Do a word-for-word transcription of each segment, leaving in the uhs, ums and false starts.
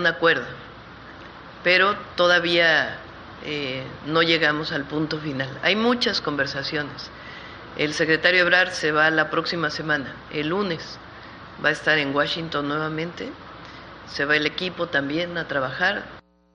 un acuerdo, pero todavía eh, no llegamos al punto final. Hay muchas conversaciones. El secretario Ebrard se va la próxima semana, el lunes, va a estar en Washington nuevamente, se va el equipo también a trabajar.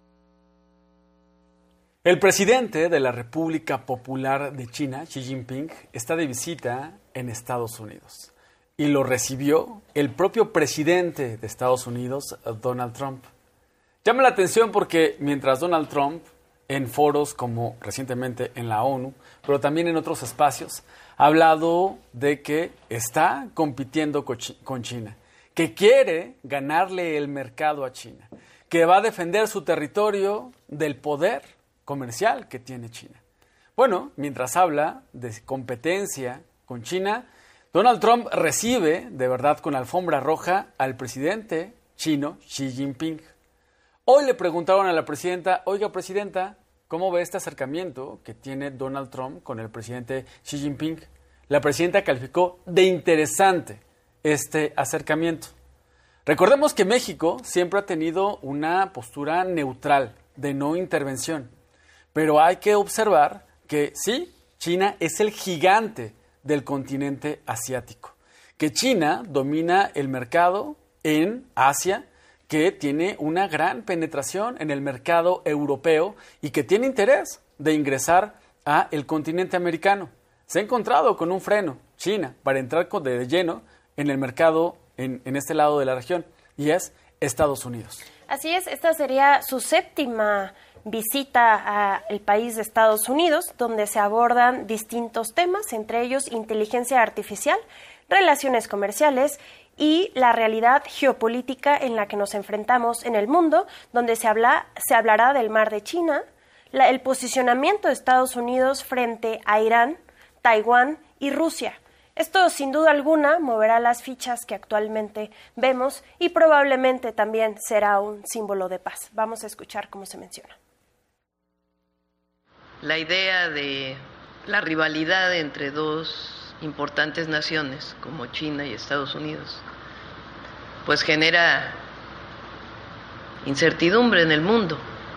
El presidente de la República Popular de China, Xi Jinping, está de visita en Estados Unidos y lo recibió el propio presidente de Estados Unidos, Donald Trump. Llama la atención porque mientras Donald Trump, en foros como recientemente en la ONU, pero también en otros espacios, ha hablado de que está compitiendo con China, que quiere ganarle el mercado a China, que va a defender su territorio del poder comercial que tiene China. Bueno, mientras habla de competencia con China, Donald Trump recibe, de verdad con alfombra roja, al presidente chino Xi Jinping. Hoy le preguntaron a la presidenta, oiga, presidenta, ¿cómo ve este acercamiento que tiene Donald Trump con el presidente Xi Jinping? La presidenta calificó de interesante este acercamiento. Recordemos que México siempre ha tenido una postura neutral, de no intervención. Pero hay que observar que sí, China es el gigante del continente asiático. Que China domina el mercado en Asia, que tiene una gran penetración en el mercado europeo y que tiene interés de ingresar a el continente americano. Se ha encontrado con un freno, China, para entrar de lleno en el mercado en, en este lado de la región, y es Estados Unidos. Así es, esta sería su séptima visita al país de Estados Unidos, donde se abordan distintos temas, entre ellos inteligencia artificial, relaciones comerciales y la realidad geopolítica en la que nos enfrentamos en el mundo, donde se, habla, se hablará del Mar de China, la, el posicionamiento de Estados Unidos frente a Irán, Taiwán y Rusia. Esto, sin duda alguna, moverá las fichas que actualmente vemos y probablemente también será un símbolo de paz. Vamos a escuchar cómo se menciona. La idea de la rivalidad entre dos importantes naciones como China y Estados Unidos, pues genera incertidumbre en el mundo.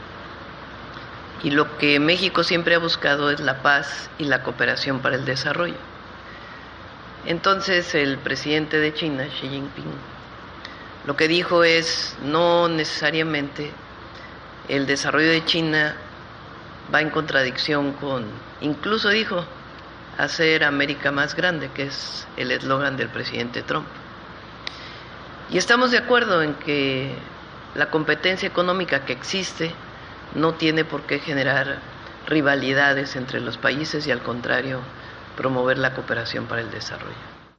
Y lo que México siempre ha buscado es la paz y la cooperación para el desarrollo. Entonces el presidente de China, Xi Jinping, lo que dijo es no necesariamente el desarrollo de China va en contradicción con, incluso dijo, hacer América más grande, que es el eslogan del presidente Trump. Y estamos de acuerdo en que la competencia económica que existe no tiene por qué generar rivalidades entre los países y, al contrario, promover la cooperación para el desarrollo.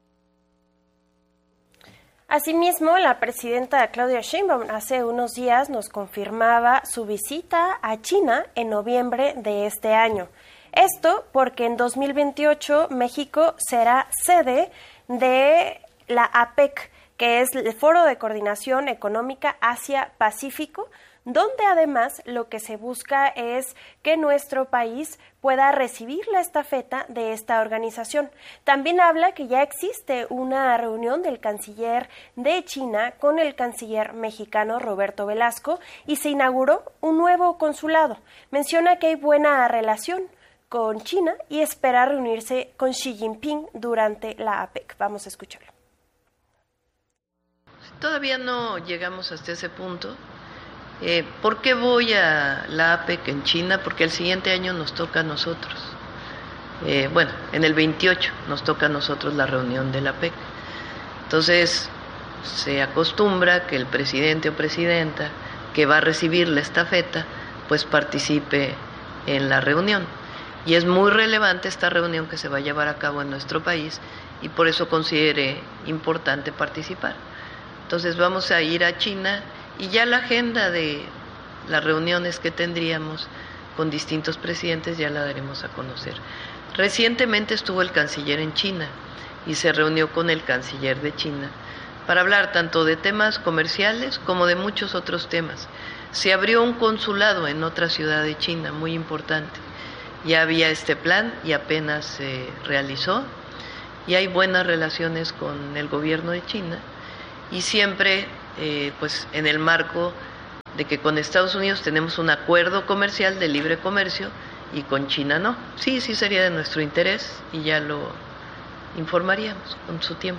Asimismo, la presidenta Claudia Sheinbaum hace unos días nos confirmaba su visita a China en noviembre de este año. Esto porque en dos mil veintiocho México será sede de la APEC, que es el Foro de Coordinación Económica Asia-Pacífico, donde además lo que se busca es que nuestro país pueda recibir la estafeta de esta organización. También habla que ya existe una reunión del canciller de China con el canciller mexicano Roberto Velasco y se inauguró un nuevo consulado. Menciona que hay buena relación con China y espera reunirse con Xi Jinping durante la APEC. Vamos a escucharlo. Todavía no llegamos hasta ese punto. Eh, ¿Por qué voy a la APEC en China? Porque el siguiente año nos toca a nosotros. Eh, bueno, en el veintiocho nos toca a nosotros la reunión de la APEC. Entonces, se acostumbra que el presidente o presidenta que va a recibir la estafeta, pues participe en la reunión. Y es muy relevante esta reunión que se va a llevar a cabo en nuestro país y por eso consideré importante participar. Entonces vamos a ir a China y ya la agenda de las reuniones que tendríamos con distintos presidentes ya la daremos a conocer. Recientemente estuvo el canciller en China y se reunió con el canciller de China para hablar tanto de temas comerciales como de muchos otros temas. Se abrió un consulado en otra ciudad de China muy importante. Ya había este plan y apenas se realizó y hay buenas relaciones con el gobierno de China y siempre eh, pues en el marco de que con Estados Unidos tenemos un acuerdo comercial de libre comercio y con China no. Sí, sí sería de nuestro interés y ya lo informaríamos con su tiempo.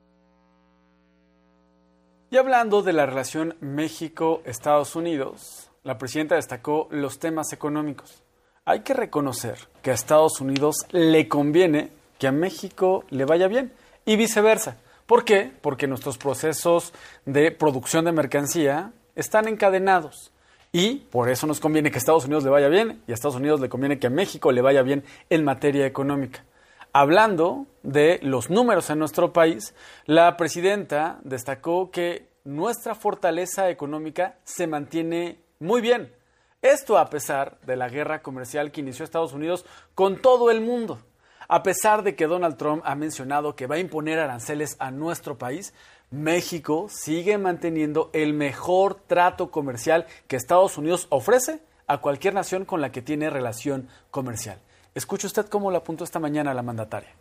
Y hablando de la relación México-Estados Unidos, la presidenta destacó los temas económicos. Hay que reconocer que a Estados Unidos le conviene que a México le vaya bien y viceversa. ¿Por qué? Porque nuestros procesos de producción de mercancía están encadenados y por eso nos conviene que a Estados Unidos le vaya bien y a Estados Unidos le conviene que a México le vaya bien en materia económica. Hablando de los números en nuestro país, la presidenta destacó que nuestra fortaleza económica se mantiene muy bien. Esto a pesar de la guerra comercial que inició Estados Unidos con todo el mundo. A pesar de que Donald Trump ha mencionado que va a imponer aranceles a nuestro país, México sigue manteniendo el mejor trato comercial que Estados Unidos ofrece a cualquier nación con la que tiene relación comercial. Escuche usted cómo lo apuntó esta mañana la mandataria.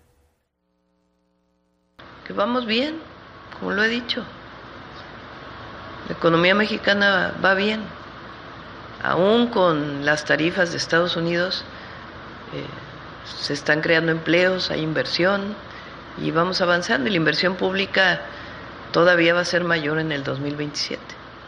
Que vamos bien, como lo he dicho. La economía mexicana va bien. Aún con las tarifas de Estados Unidos, eh, se están creando empleos, hay inversión y vamos avanzando. Y la inversión pública todavía va a ser mayor en el dos mil veintisiete.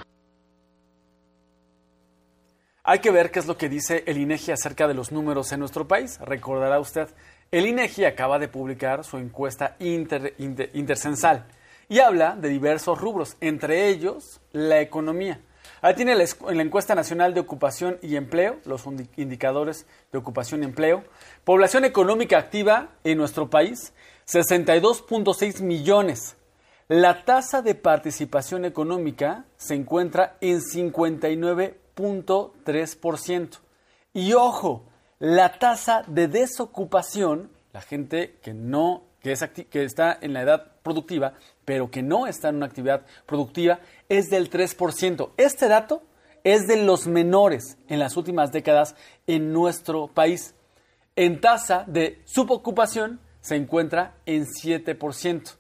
Hay que ver qué es lo que dice el INEGI acerca de los números en nuestro país. Recordará usted, el INEGI acaba de publicar su encuesta inter, inter, intercensal y habla de diversos rubros, entre ellos la economía. Ahí tiene la, la encuesta nacional de ocupación y empleo, los indicadores de ocupación y empleo. Población económica activa en nuestro país, sesenta y dos punto seis millones. La tasa de participación económica se encuentra en cincuenta y nueve punto tres por ciento. Y ojo, la tasa de desocupación, la gente que no que, es acti- que está en la edad productiva, pero que no está en una actividad productiva, es del tres por ciento. Este dato es de los menores en las últimas décadas en nuestro país. En tasa de subocupación se encuentra en siete por ciento.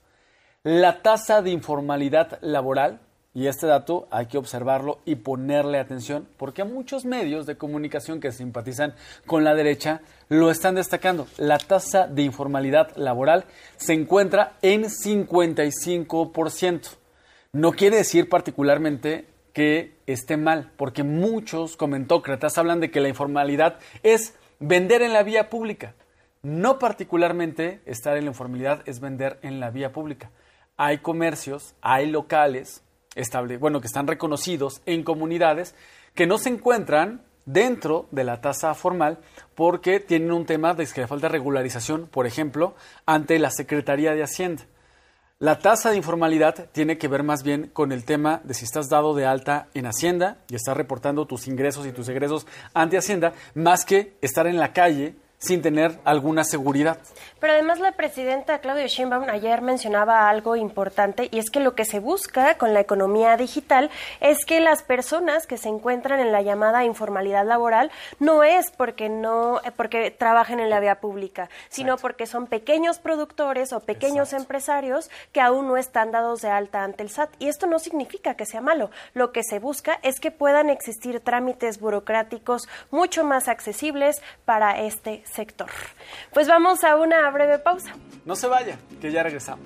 La tasa de informalidad laboral, y este dato hay que observarlo y ponerle atención, porque muchos medios de comunicación que simpatizan con la derecha lo están destacando. La tasa de informalidad laboral se encuentra en cincuenta y cinco por ciento. No quiere decir particularmente que esté mal, porque muchos comentócratas hablan de que la informalidad es vender en la vía pública. No particularmente estar en la informalidad es vender en la vía pública. Hay comercios, hay locales, estable, bueno, que están reconocidos en comunidades que no se encuentran dentro de la tasa formal porque tienen un tema de que falta regularización, por ejemplo, ante la Secretaría de Hacienda. La tasa de informalidad tiene que ver más bien con el tema de si estás dado de alta en Hacienda y estás reportando tus ingresos y tus egresos ante Hacienda, más que estar en la calle sin tener alguna seguridad. Pero además la presidenta Claudia Sheinbaum ayer mencionaba algo importante y es que lo que se busca con la economía digital es que las personas que se encuentran en la llamada informalidad laboral no es porque no porque trabajen en la vía pública, sino Exacto. porque son pequeños productores o pequeños Exacto. empresarios que aún no están dados de alta ante el S A T. Y esto no significa que sea malo. Lo que se busca es que puedan existir trámites burocráticos mucho más accesibles para este sector. Pues vamos a una breve pausa. No se vaya, que ya regresamos.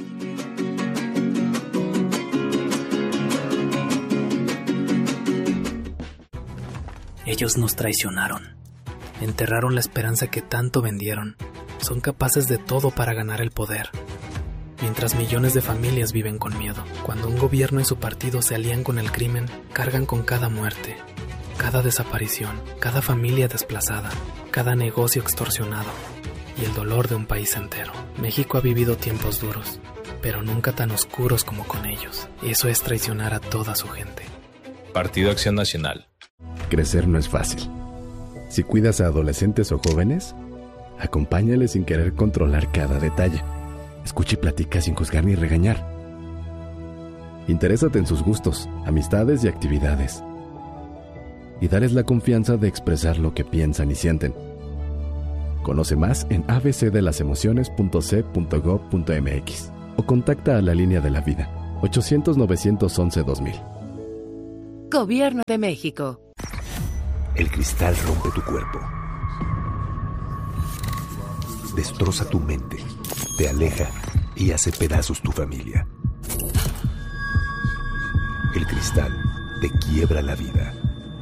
Ellos nos traicionaron, enterraron la esperanza que tanto vendieron. Son capaces de todo para ganar el poder. Mientras millones de familias viven con miedo, cuando un gobierno y su partido se alían con el crimen, cargan con cada muerte, cada desaparición, cada familia desplazada, cada negocio extorsionado y el dolor de un país entero. México ha vivido tiempos duros, pero nunca tan oscuros como con ellos. Eso es traicionar a toda su gente. Partido Acción Nacional. Crecer no es fácil. Si cuidas a adolescentes o jóvenes, acompáñales sin querer controlar cada detalle. Escucha y platica sin juzgar ni regañar. Interésate en sus gustos, amistades y actividades. Y darles la confianza de expresar lo que piensan y sienten. Conoce más en a b c de las emociones punto c punto gob punto m x o contacta a la Línea de la Vida ochocientos, novecientos once, dos mil. Gobierno de México. El cristal rompe tu cuerpo. Destroza tu mente, te aleja y hace pedazos tu familia. El cristal te quiebra la vida.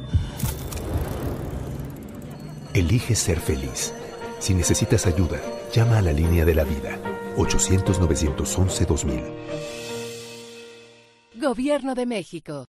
Elige ser feliz. Si necesitas ayuda, llama a la línea de la vida. ochocientos, novecientos once, dos mil. Gobierno de México.